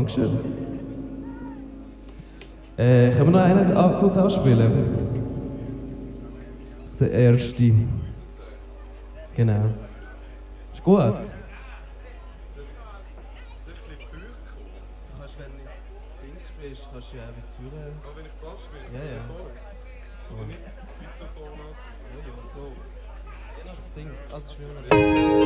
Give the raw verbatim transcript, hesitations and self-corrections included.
Dankeschön. Äh, können wir noch einen ah, kurz ausspielen? Der erste. Genau. Ist gut. Du kannst, wenn du ins Ding spielst, kannst du ja auch wieder führen. Aber wenn ich Bass spiele, Ja, ja. Aber nicht weiter vorne. Ja, ja, so. Je nach Dings. Also, ich will mal